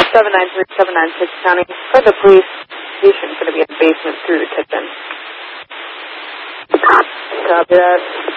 793-796 County. For the police, patient's going to be in the basement through the kitchen. Copy that.